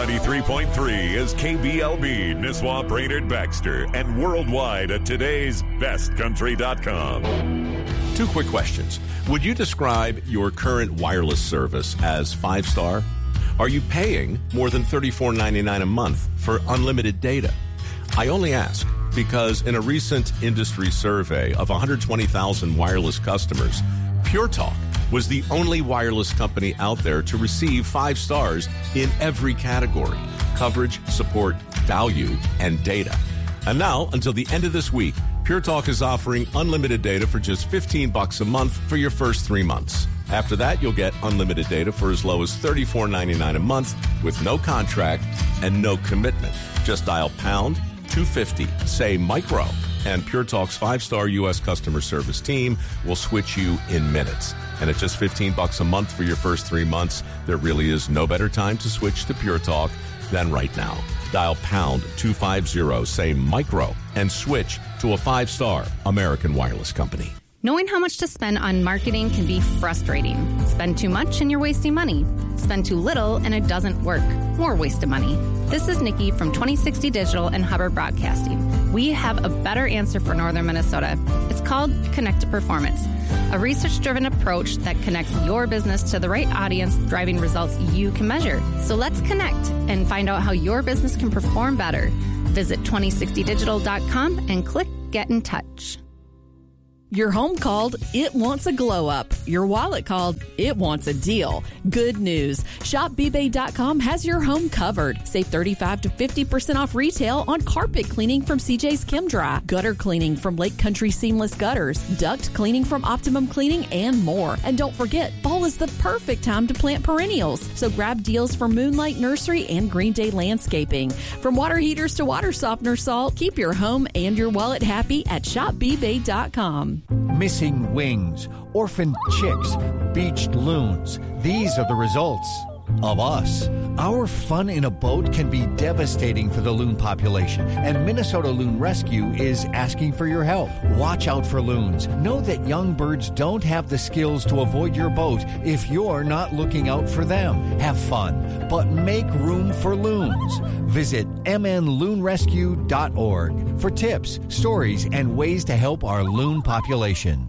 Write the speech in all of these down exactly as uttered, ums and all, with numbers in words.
ninety-three point three is K B L B, Nisswa, Brainerd, Baxter, and worldwide at today's best country dot com. Two quick questions. Would you describe your current wireless service as five-star? Are you paying more than thirty-four ninety-nine a month for unlimited data? I only ask because in a recent industry survey of one hundred twenty thousand wireless customers, Pure Talk was the only wireless company out there to receive five stars in every category: coverage, support, value, and data. And now, until the end of this week, Pure Talk is offering unlimited data for just fifteen bucks a month for your first three months. After that, you'll get unlimited data for as low as thirty-four ninety-nine a month with no contract and no commitment. Just dial pound two fifty, say micro, and Pure Talk's five-star U S customer service team will switch you in minutes. And at just fifteen bucks a month for your first three months, there really is no better time to switch to Pure Talk than right now. Dial pound two fifty, say micro, and switch to a five-star American wireless company. Knowing how much to spend on marketing can be frustrating. Spend too much and you're wasting money. Spend too little and it doesn't work. More waste of money. This is Nikki from twenty sixty Digital and Hubbard Broadcasting. We have a better answer for Northern Minnesota. It's called Connected Performance, a research-driven approach that connects your business to the right audience, driving results you can measure. So let's connect and find out how your business can perform better. Visit twenty sixty digital dot com and click Get in Touch. Your home called, it wants a glow up. Your wallet called, it wants a deal. Good news. Shop B Bay dot com has your home covered. Save thirty-five to fifty percent off retail on carpet cleaning from C J's Kim Dry, gutter cleaning from Lake Country Seamless Gutters, duct cleaning from Optimum Cleaning, and more. And don't forget, fall is the perfect time to plant perennials. So grab deals from Moonlight Nursery and Green Day Landscaping. From water heaters to water softener salt, keep your home and your wallet happy at shop B Bay dot com. Missing wings, orphaned chicks, beached loons. These are the results of us. Our fun in a boat can be devastating for the loon population, and Minnesota Loon Rescue is asking for your help. Watch out for loons. Know that young birds don't have the skills to avoid your boat if you're not looking out for them. Have fun, but make room for loons. Visit m n loon rescue dot org for tips, stories, and ways to help our loon population.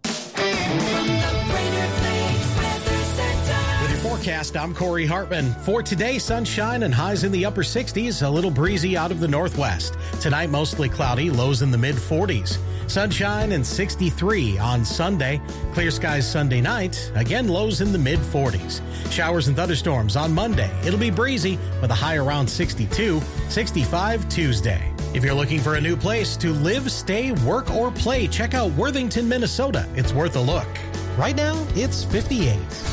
Forecast, I'm Corey Hartman. For today, sunshine and highs in the upper sixties, a little breezy out of the northwest. Tonight, mostly cloudy, lows in the mid forties. Sunshine and sixty-three on Sunday. Clear skies Sunday night, again lows in the mid forties. Showers and thunderstorms on Monday. It'll be breezy with a high around sixty-two, sixty-five Tuesday. If you're looking for a new place to live, stay, work, or play, check out Worthington, Minnesota. It's worth a look. Right now, it's fifty-eight.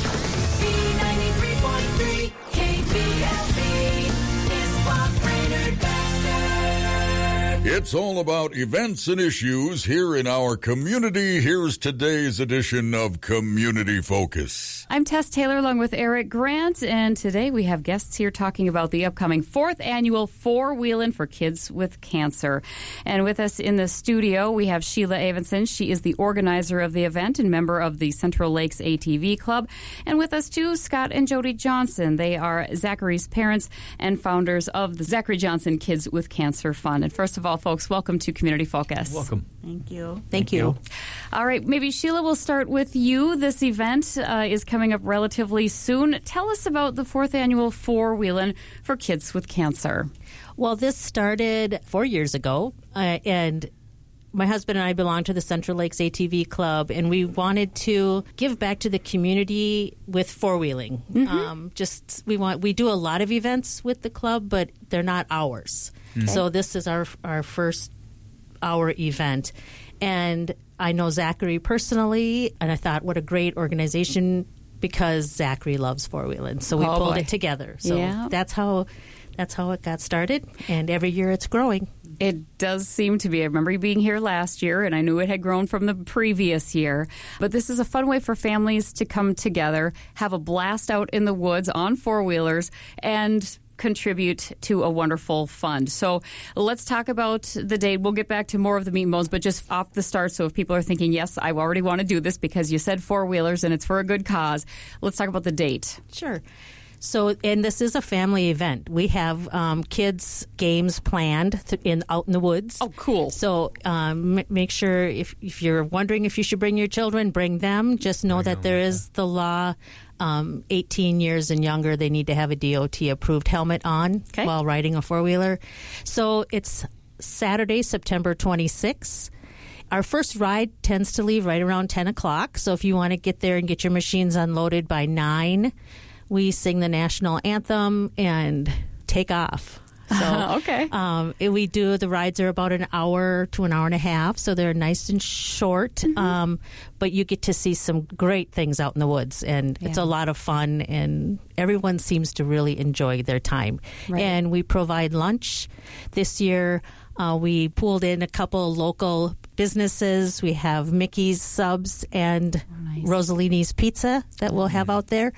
It's all about events and issues here in our community. Here's today's edition of Community Focus. I'm Tess Taylor along with Eric Grant, and today we have guests here talking about the upcoming fourth annual Four-Wheelin' for Kids with Cancer. And with us in the studio, we have Sheila Avenson. She is the organizer of the event and member of the Central Lakes A T V Club. And with us, too, Scott and Jody Johnson. They are Zachary's parents and founders of the Zachary Johnson Kids with Cancer Fund. And first of all, folks, welcome to Community Focus. Welcome. Thank you. Thank, Thank you. you. All right, maybe Sheila, we'll start with you. This event uh, is coming up relatively soon. Tell us about the fourth annual Four-Wheelin' for Kids with Cancer. Well, this started four years ago, uh, and my husband and I belong to the Central Lakes A T V Club, and we wanted to give back to the community with four-wheeling. Mm-hmm. Um, just we want we do a lot of events with the club, but they're not ours. Okay. So this is our our first our event, and I know Zachary personally, and I thought, what a great organization, because Zachary loves four-wheeling. So we oh, pulled boy. it together. So yeah. that's how that's how it got started, and every year it's growing. It does seem to be. I remember you being here last year, and I knew it had grown from the previous year. But this is a fun way for families to come together, have a blast out in the woods on four-wheelers, and contribute to a wonderful fund. So let's talk about the date. We'll get back to more of the meat and bones, but just off the start, so if people are thinking, yes, I already want to do this because you said four-wheelers and it's for a good cause, let's talk about the date. Sure. So, and this is a family event. We have um, kids games planned th- in out in the woods. Oh, cool! So, um, m- make sure if if you're wondering if you should bring your children, bring them. Just know that there is the law. Um, eighteen years and younger, they need to have a D O T approved helmet on okay. while riding a four wheeler. So it's Saturday, September twenty-sixth. Our first ride tends to leave right around ten o'clock. So if you want to get there and get your machines unloaded by nine, we sing the national anthem and take off. So, okay. Um, it, we do, the rides are about an hour to an hour and a half, so they're nice and short. Mm-hmm. Um, but you get to see some great things out in the woods, and yeah. it's a lot of fun, and everyone seems to really enjoy their time. Right. And we provide lunch. This year, uh, we pulled in a couple local businesses. We have Mickey's Subs and oh, nice. Rossellini's Pizza that we'll have out there.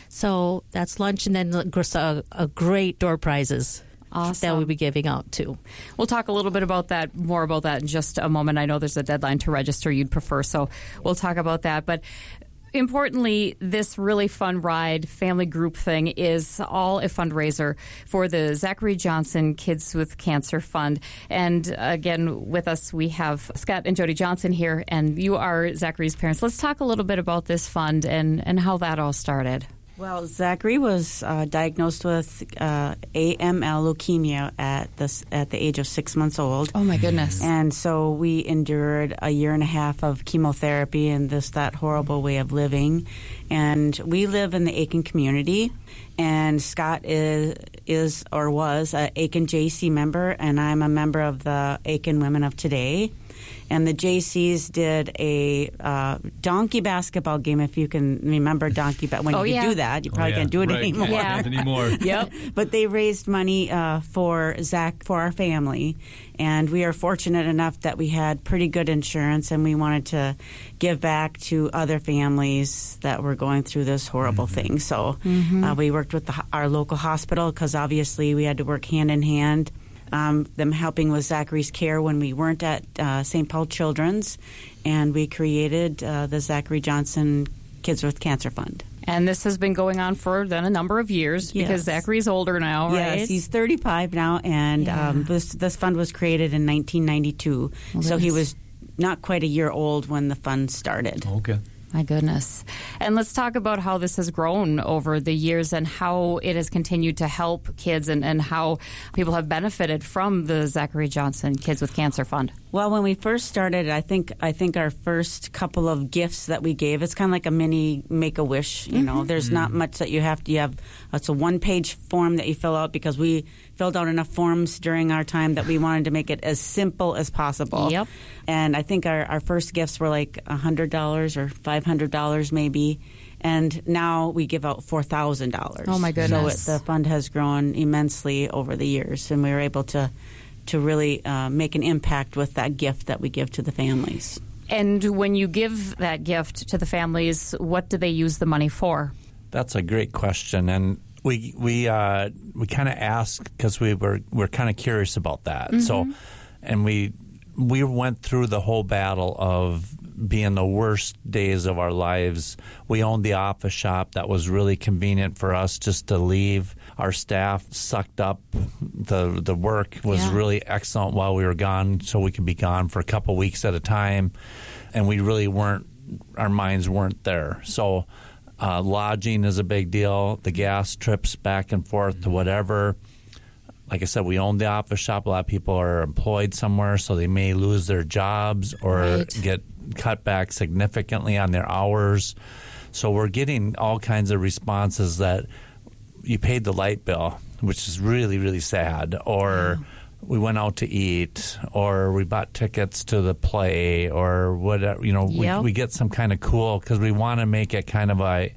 So that's lunch, and then a, a great door prizes. Awesome. That we'll be giving out too. We'll talk a little bit about that, more about that in just a moment. I know there's a deadline to register you'd prefer, so we'll talk about that. But importantly, this really fun ride, family group thing is all a fundraiser for the Zachary Johnson Kids with Cancer Fund. And again, with us, we have Scott and Jody Johnson here, and you are Zachary's parents. Let's talk a little bit about this fund and, and how that all started. Well, Zachary was uh, diagnosed with uh, A M L leukemia at the at the age of six months old. Oh my goodness! And so we endured a year and a half of chemotherapy and this that horrible way of living. And we live in the Aiken community, and Scott is is or was a Aiken J C member, and I'm a member of the Aiken Women of Today. And the J Cs did a uh, donkey basketball game, if you can remember donkey ba- when oh, you yeah. do that. You probably oh, yeah. can't do it right. anymore. Yeah. anymore. Yep. But they raised money uh, for Zach, for our family. And we are fortunate enough that we had pretty good insurance, and we wanted to give back to other families that were going through this horrible mm-hmm. thing. So mm-hmm. uh, we worked with the, our local hospital, because obviously we had to work hand in hand. Um, them helping with Zachary's care when we weren't at uh, Saint Paul Children's, and we created uh, the Zachary Johnson Kids with Cancer Fund. And this has been going on for then a number of years, yes. because Zachary's older now, right? Yes, he's thirty-five now, and yeah. um, this this fund was created in nineteen ninety-two, well, so he was not quite a year old when the fund started. Okay. My goodness. And let's talk about how this has grown over the years and how it has continued to help kids, and, and how people have benefited from the Zachary Johnson Kids with Cancer Fund. Well, when we first started, I think I think our first couple of gifts that we gave, it's kind of like a mini Make-A-Wish. You mm-hmm. know, there's mm-hmm. not much that you have to. You have it's a one-page form that you fill out, because we filled out enough forms during our time that we wanted to make it as simple as possible. Yep. And I think our, our first gifts were like one hundred dollars or five hundred dollars maybe. And now we give out four thousand dollars. Oh, my goodness. So it, the fund has grown immensely over the years, and we were able to, to really uh, make an impact with that gift that we give to the families. And when you give that gift to the families, what do they use the money for? That's a great question. And we we uh, we kind of asked because we were we're kind of curious about that. Mm-hmm. So, and we we went through the whole battle of being the worst days of our lives. We owned the office shop that was really convenient for us just to leave. Our staff sucked up. The the work was yeah. really excellent while we were gone, so we could be gone for a couple weeks at a time. And we really weren't, our minds weren't there. So uh, lodging is a big deal. The gas trips back and forth to whatever. Like I said, we own the office shop. A lot of people are employed somewhere, so they may lose their jobs or right. get cut back significantly on their hours. So we're getting all kinds of responses that you paid the light bill, which is really, really sad, or yeah. we went out to eat, or we bought tickets to the play, or whatever. You know, yep. we, we get some kind of cool, because we want to make it kind of a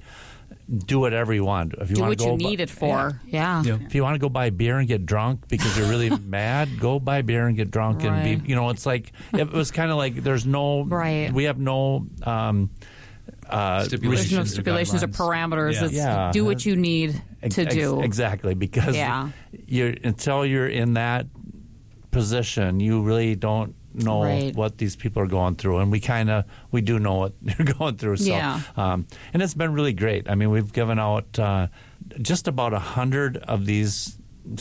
do whatever you want. If you do want what to go you need bu- it for. Yeah. yeah. If you want to go buy beer and get drunk because you're really mad, go buy beer and get drunk right. and be. You know, it's like it was kind of like there's no. Right. We have no. Um, uh, stipulations, no stipulations or, or parameters. Yeah. It's yeah. do what you need to Ex- do. Exactly, because yeah. you're until you're in that position, you really don't know right. what these people are going through, and we kind of we do know what they're going through. So, yeah. um, and it's been really great. I mean, we've given out uh, just about a hundred of these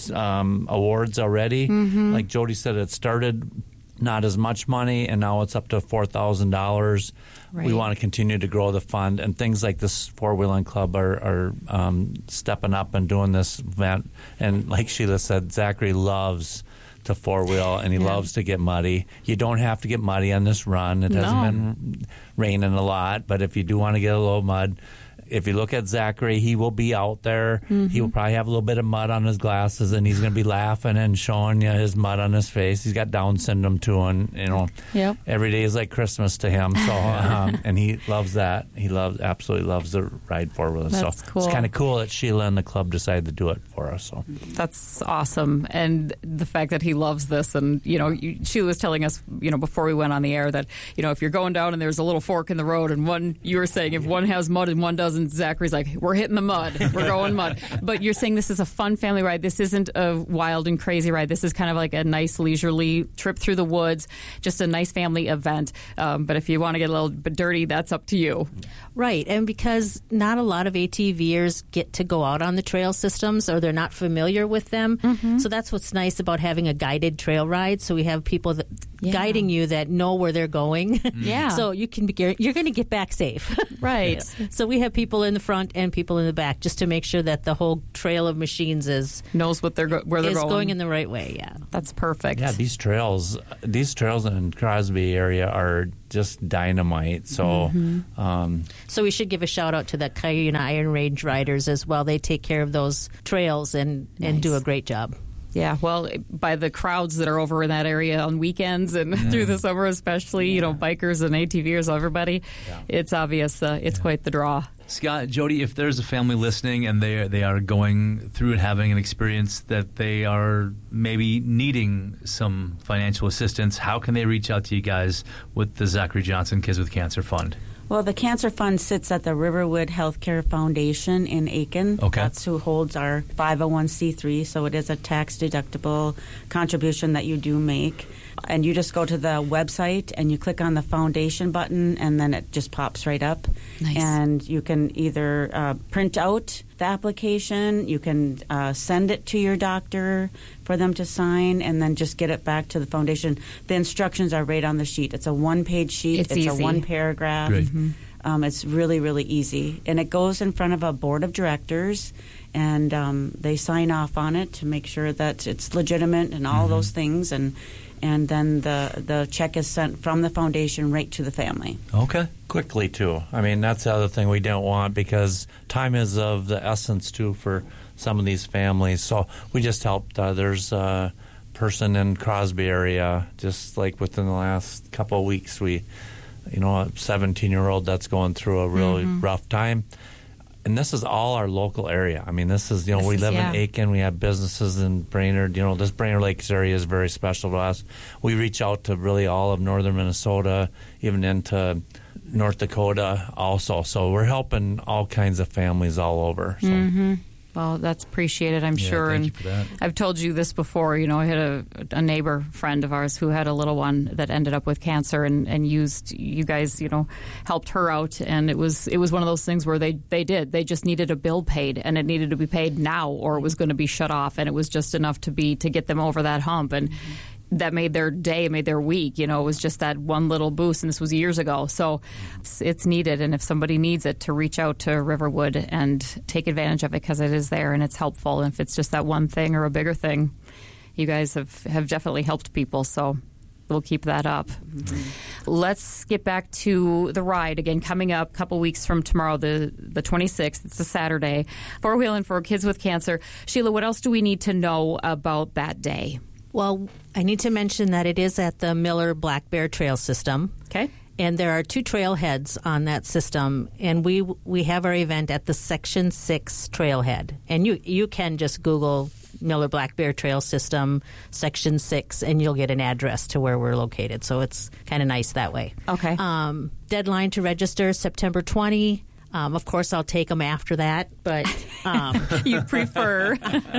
um, awards already. Mm-hmm. Like Jody said, it started not as much money, and now it's up to four thousand dollars. Right. We want to continue to grow the fund, and things like this Four Wheeling Club are, are um, stepping up and doing this event. And like Sheila said, Zachary loves to four-wheel, and he yeah. loves to get muddy. You don't have to get muddy on this run. It hasn't no. been raining a lot, but if you do want to get a little mud, if you look at Zachary, he will be out there. Mm-hmm. He will probably have a little bit of mud on his glasses, and he's going to be laughing and showing you his mud on his face. He's got Down syndrome too, and you know, yep. every day is like Christmas to him. So, um, and he loves that. He loves, absolutely loves to ride four wheelers. So cool. It's kind of cool that Sheila and the club decided to do it for us. So that's awesome, and the fact that he loves this, and you know, you, Sheila was telling us, you know, before we went on the air that you know, if you're going down and there's a little fork in the road, and one, you were saying if one has mud and one doesn't. And Zachary's like, we're hitting the mud. We're going mud. But you're saying this is a fun family ride. This isn't a wild and crazy ride. This is kind of like a nice leisurely trip through the woods, just a nice family event. Um, but if you want to get a little bit dirty, that's up to you. Right. And because not a lot of ATVers get to go out on the trail systems, or they're not familiar with them. Mm-hmm. So that's what's nice about having a guided trail ride. So we have people that yeah. guiding you that know where they're going. Yeah. So you can be, you're going to get back safe. Right. So we have people in the front and people in the back, just to make sure that the whole trail of machines is knows what they're go- where they're is going. going in the right way. Yeah, that's perfect. Yeah, these trails, these trails in Crosby area are just dynamite. So, mm-hmm. um, so we should give a shout out to the Cuyuna Iron Range riders as well. They take care of those trails and nice. and do a great job. Yeah, well, by the crowds that are over in that area on weekends and yeah. through the summer especially, yeah. you know, bikers and A T Vers, everybody, yeah. it's obvious uh, it's yeah. quite the draw. Scott, Jody, if there's a family listening and they they are going through and having an experience that they are maybe needing some financial assistance, how can they reach out to you guys with the Zachary Johnson Kids with Cancer Fund? Well, the Cancer Fund sits at the Riverwood Healthcare Foundation in Aiken. Okay. That's who holds our five oh one c three, so it is a tax-deductible contribution that you do make. And you just go to the website and you click on the foundation button, and then it just pops right up. Nice. And you can either uh, print out the application, you can uh, send it to your doctor for them to sign, and then just get it back to the foundation. The instructions are right on the sheet. It's a one-page sheet. It's, it's easy. a one-paragraph. Great. Mm-hmm. Um, it's really, really easy. And it goes in front of a board of directors, and um, they sign off on it to make sure that it's legitimate and all mm-hmm. those things. And and then the the check is sent from the foundation right to the family. Okay. Quickly, too. I mean, that's the other thing we don't want, because time is of the essence, too, for some of these families. So we just helped. Uh, there's a person in Crosby area, just like within the last couple of weeks, we, you know, a seventeen-year-old that's going through a really mm-hmm. rough time. And this is all our local area. I mean, this is, you know, this we live is, yeah. in Aiken. We have businesses in Brainerd. You know, this Brainerd Lakes area is very special to us. We reach out to really all of northern Minnesota, even into North Dakota also. So we're helping all kinds of families all over. So. Mm-hmm. Well, that's appreciated, I'm yeah, sure. Thank and you for that. I've told you this before. You know, I had a, a neighbor friend of ours who had a little one that ended up with cancer, and, and used you guys. You know, helped her out, and it was it was one of those things where they they did they just needed a bill paid, and it needed to be paid now, or it was going to be shut off, and it was just enough to be to get them over that hump. And mm-hmm. that made their day, made their week. You know, it was just that one little boost, and this was years ago. So it's, it's needed, and if somebody needs it, to reach out to Riverwood and take advantage of it, because it is there and it's helpful. And if it's just that one thing or a bigger thing, you guys have, have definitely helped people. So we'll keep that up. Mm-hmm. Let's get back to the ride again, coming up a couple weeks from tomorrow, the, the twenty-sixth. It's a Saturday. Four Wheeling for Kids with Cancer. Sheila, what else do we need to know about that day? Well, I need to mention that it is at the Miller Black Bear Trail System. Okay. And there are two trailheads on that system, and we we have our event at the Section six trailhead. And you, you can just Google Miller Black Bear Trail System, Section six, and you'll get an address to where we're located. So it's kind of nice that way. Okay. Um, deadline to register September twentieth. Um, of course, I'll take them after that, but um, you prefer.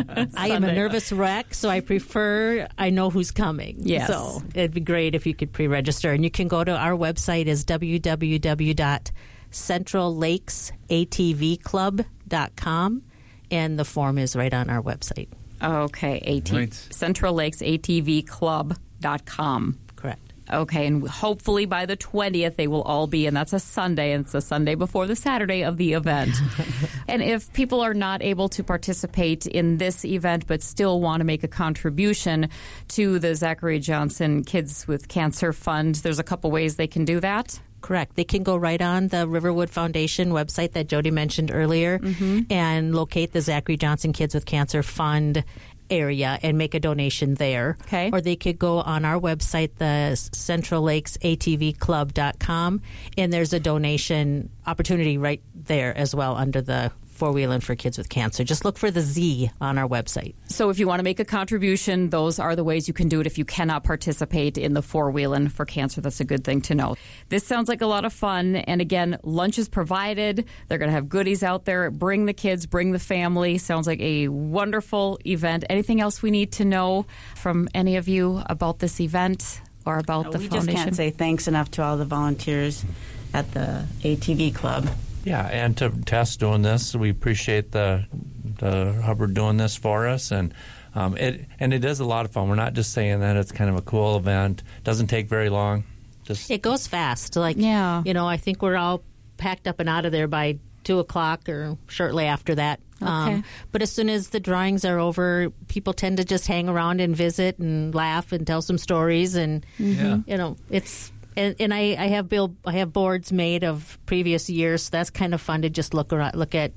I am a nervous wreck, so I prefer I know who's coming. Yes. So it'd be great if you could pre-register. And you can go to our website is w w w dot central lakes a t v club dot com. and the form is right on our website. Okay, AT- Right. Central Lakes A T V Club dot com. Correct. Okay, and hopefully by the twentieth they will all be, and that's a Sunday, and it's the Sunday before the Saturday of the event. And if people are not able to participate in this event but still want to make a contribution to the Zachary Johnson Kids with Cancer Fund, there's a couple ways they can do that. Correct. They can go right on the Riverwood Foundation website that Jody mentioned earlier mm-hmm. and locate the Zachary Johnson Kids with Cancer Fund area and make a donation there. Okay. Or they could go on our website, the Central Lakes A T V Club dot com, and there's a donation opportunity right there as well under the Four-Wheeling for Kids with Cancer. Just look for the Z on our website. So if you want to make a contribution, those are the ways you can do it. If you cannot participate in the Four-Wheeling for Cancer, that's a good thing to know. This sounds like a lot of fun. And again, lunch is provided. They're going to have goodies out there. Bring the kids, bring the family. Sounds like a wonderful event. Anything else we need to know from any of you about this event or about no, the we foundation? We just can't say thanks enough to all the volunteers at the A T V Club. Yeah, and to Tess doing this, we appreciate the the Hubbard doing this for us, and um, it and it is a lot of fun. We're not just saying that; it's kind of a cool event. Doesn't take very long. Just it goes fast. Like yeah, you know, I think we're all packed up and out of there by two o'clock or shortly after that. Okay. Um, but as soon as the drawings are over, people tend to just hang around and visit and laugh and tell some stories, and yeah. you know, it's. And, and I, I have bill I have boards made of previous years, so that's kind of fun to just look around, look at